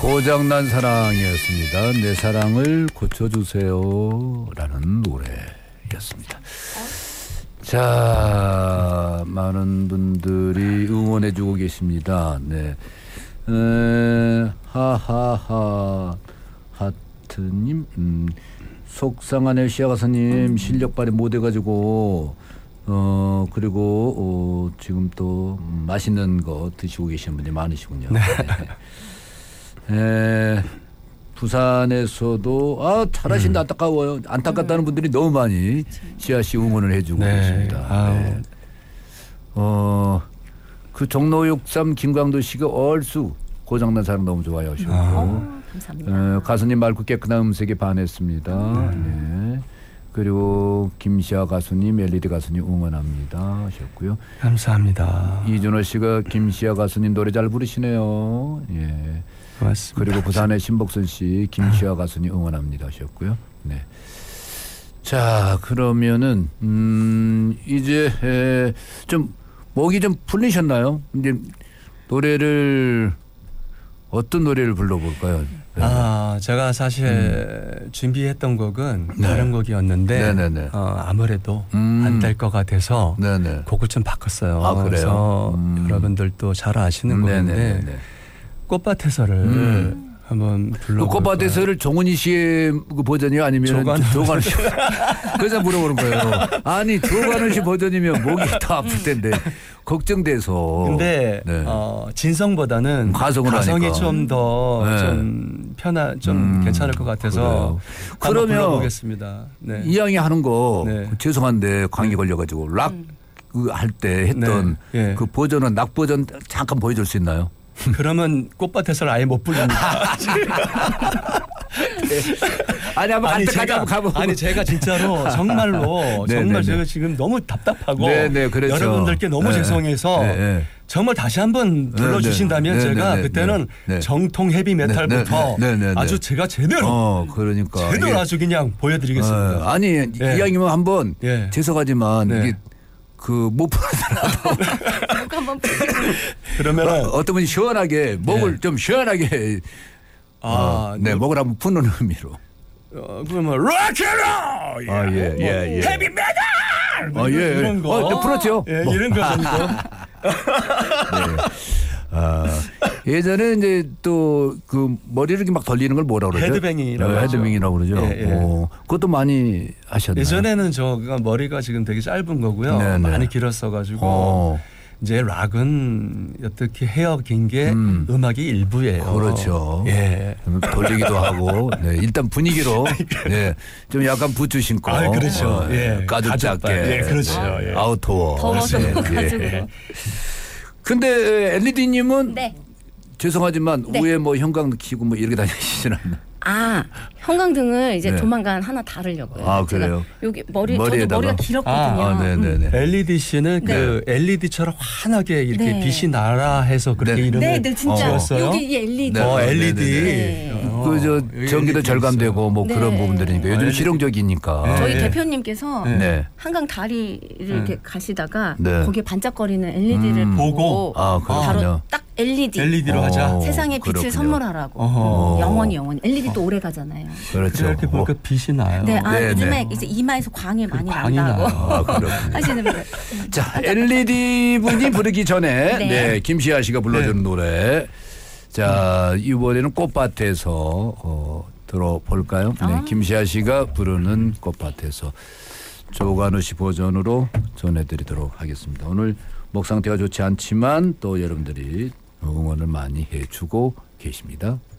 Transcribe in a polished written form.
고장난 사랑이었습니다. 내 사랑을 고쳐주세요 라는 노래였습니다. 자, 많은 분들이 응원해주고 계십니다. 네. 하하하 하트님, 속상하네요 시아 가수님. 실력 발휘 못해가지고 그리고 지금 또 맛있는 거 드시고 계시는 분이 많으시군요. 네. 부산에서도 잘하신다. 안타까워요. 안타깝다는 분들이 너무 많이 시아 씨 응원을 해주고 계십니다. 네. 그 종로 63 김광도 씨가 얼쑤 고장난 사랑 너무 좋아요 하셨고, 감사합니다. 가수님 맑고 깨끗한 음색에 반했습니다. 네. 그리고 김시아 가수님, LED 가수님 응원합니다 하셨고요. 감사합니다. 이준호 씨가 김시아 가수님 노래 잘 부르시네요. 예. 고맙습니다. 그리고 부산의 신복선 씨, 김시아 가수님 응원합니다 하셨고요. 네. 자, 그러면은 이제 좀 목이 좀 풀리셨나요? 이제 노래를 어떤 노래를 불러볼까요? 네. 제가 사실 준비했던 곡은 다른 곡이었는데 네네네. 아무래도 안 될 것 같아서 네네. 곡을 좀 바꿨어요. 그래요? 그래서 여러분들도 잘 아시는 곡인데 네네네. 꽃밭에서를 한번 불러볼까요? 그 꽃밭에서를 정은희 씨의 그 버전이요? 아니면 조관우 씨? 그래서 물어보는 거예요. 아니 조관우 씨 버전이면 목이 더 아플 텐데 걱정돼서. 근데 네. 진성보다는 가성이 좀 더 좀 좀 괜찮을 것 같아서 그러면 불러보겠습니다. 네. 이양이 하는 거 네. 죄송한데 감기 걸려가지고 락 할 때 했던 네. 그 버전은 낙 버전 잠깐 보여줄 수 있나요? 그러면 꽃밭에서를 아예 못 부릅니다. 아니 한번 갈 때까지 한번 가보고. 아니 제가 진짜로 정말로 정말 제가 지금 너무 답답하고 그렇죠. 여러분들께 너무 죄송해서 정말 다시 한번 불러주신다면 제가 그때는 정통 헤비메탈부터 아주 제가 제대로 그러니까 제대로 아주 그냥 보여드리겠습니다. 아니 이왕이면 한번 죄송하지만 이게 그 못 풀어서라도 한번 그러면 어떤 분이 시원하게 목을 좀 시원하게 네 목을 한번 푸는 의미로 그러면 락앤롤 헤비 메탈 이런 거 풀었죠. 이런 거 정도. 예전에 이제 또 그 머리를 이렇게 막 돌리는 걸 뭐라고 그러죠? 헤드뱅이라고 그러죠. 그것도 많이 하셨나요? 예전에는 저가 머리가 지금 되게 짧은 거고요. 많이 길었어가지고 이제 락은 어떻게 헤어 긴 게 음악의 일부예요. 그렇죠. 예. 돌리기도 하고 일단 분위기로 좀 약간 부츠 신고 그렇죠. 가죽 자켓 그렇죠. 아우터워 더워서 가죽으로. 근데 LED님은 네. 죄송하지만 위에 뭐 형광 키고 뭐 이렇게 다니시진 않나? 형광등을 이제 조만간 하나 다르려고요. 그래요? 여기 저도 머리가 길었거든요. 네네네. LED 씨는 그 LED처럼 환하게 이렇게 빛이 나라 해서 그렇게 이름을 진짜 지었어요. 여기 이 LED. LED. 그 전기도 절감되고 뭐 그런 부분들이니까 요즘 실용적이니까. 저희 대표님께서 한강 다리를 이렇게 가시다가 거기에 반짝거리는 LED를 보고 바로 딱 LED로 하자. 세상에 빛을 선물하라고. 영원히 LED도 오래 가잖아요. 그렇죠. 이렇게 보니까 빛이 나요. 요즘에 이제 이마에서 광이 많이 난다고 하시는 분들. 자, LED 분이 부르기 전에 김시아 씨가 불러주는 노래. 자, 이번에는 꽃밭에서 들어볼까요? 김시아 씨가 부르는 꽃밭에서 조관우 씨 버전으로 전해드리도록 하겠습니다. 오늘 목 상태가 좋지 않지만 또 여러분들이 응원을 많이 해주고 계십니다.